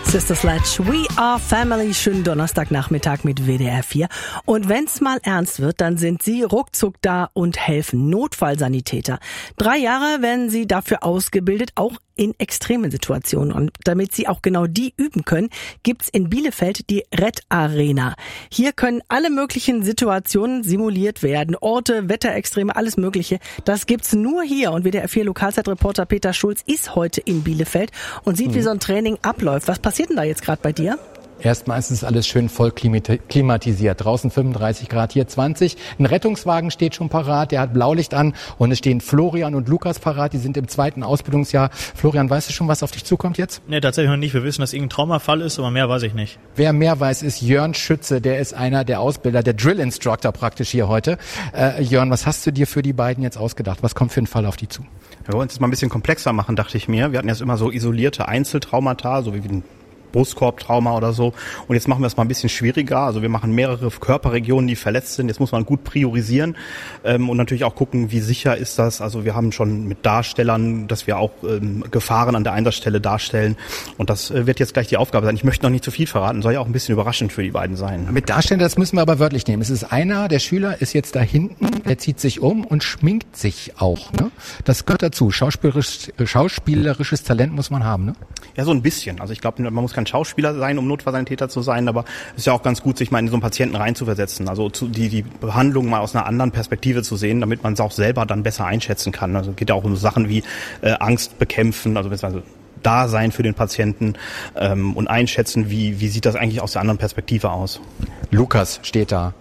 Sister Sledge, We Are Family, schönen Donnerstagnachmittag mit WDR 4. Und wenn's mal ernst wird, dann sind sie ruckzuck da und helfen. Notfallsanitäter. 3 Jahre werden sie dafür ausgebildet, auch in extremen Situationen. Und damit sie auch genau die üben können, gibt's in Bielefeld die Red Arena. Hier können alle möglichen Situationen simuliert werden. Orte, Wetterextreme, alles Mögliche. Das gibt's nur hier. Und WDR 4 Lokalzeitreporter Peter Schulz ist heute in Bielefeld und sieht, wie so ein Training abläuft. Was passiert denn da jetzt gerade bei dir? Erstmal ist es alles schön voll klimatisiert. Draußen 35 Grad, hier 20. Ein Rettungswagen steht schon parat, der hat Blaulicht an und es stehen Florian und Lukas parat. Die sind im 2. Ausbildungsjahr. Florian, weißt du schon, was auf dich zukommt jetzt? Nee, tatsächlich noch nicht. Wir wissen, dass irgendein Traumafall ist, aber mehr weiß ich nicht. Wer mehr weiß, ist Jörn Schütze. Der ist einer der Ausbilder, der Drill Instructor praktisch hier heute. Jörn, was hast du dir für die beiden jetzt ausgedacht? Was kommt für ein Fall auf die zu? Wir wollen es jetzt mal ein bisschen komplexer machen, dachte ich mir. Wir hatten jetzt immer so isolierte Einzeltraumata, so wie ein Brustkorbtrauma oder so. Und jetzt machen wir es mal ein bisschen schwieriger. Also wir machen mehrere Körperregionen, die verletzt sind. Jetzt muss man gut priorisieren und natürlich auch gucken, wie sicher ist das. Also wir haben schon mit Darstellern, dass wir auch Gefahren an der Einsatzstelle darstellen. Und das wird jetzt gleich die Aufgabe sein. Ich möchte noch nicht zu viel verraten. Soll ja auch ein bisschen überraschend für die beiden sein. Mit Darstellen, das müssen wir aber wörtlich nehmen. Es ist einer, der Schüler ist jetzt da hinten, der zieht sich um und schminkt sich auch. Ne? Das gehört dazu. Schauspielerisches Talent muss man haben, ne? Ja, so ein bisschen. Also ich glaube, man muss kein Schauspieler sein, um Notfallsanitäter zu sein, aber es ist ja auch ganz gut, sich mal in so einen Patienten reinzuversetzen. Also die Behandlung mal aus einer anderen Perspektive zu sehen, damit man es auch selber dann besser einschätzen kann. Also es geht ja auch um so Sachen wie Angst bekämpfen, also beziehungsweise Dasein für den Patienten und einschätzen, wie sieht das eigentlich aus der anderen Perspektive aus. Lukas steht da.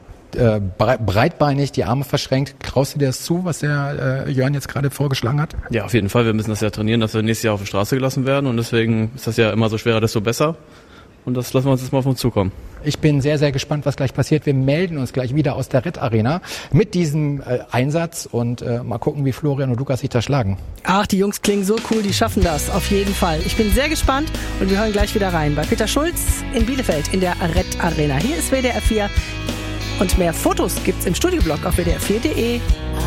Breitbeinig, die Arme verschränkt. Traust du dir das zu, was der Jörn jetzt gerade vorgeschlagen hat? Ja, auf jeden Fall. Wir müssen das ja trainieren, dass wir nächstes Jahr auf die Straße gelassen werden. Und deswegen ist das ja immer so schwerer, desto besser. Und das lassen wir uns jetzt mal auf uns zukommen. Ich bin sehr, sehr gespannt, was gleich passiert. Wir melden uns gleich wieder aus der Red Arena mit diesem Einsatz und mal gucken, wie Florian und Lukas sich da schlagen. Ach, die Jungs klingen so cool, die schaffen das auf jeden Fall. Ich bin sehr gespannt und wir hören gleich wieder rein bei Peter Schulz in Bielefeld in der Red Arena. Hier ist WDR 4 und mehr Fotos gibt's im Studioblog auf wdr4.de.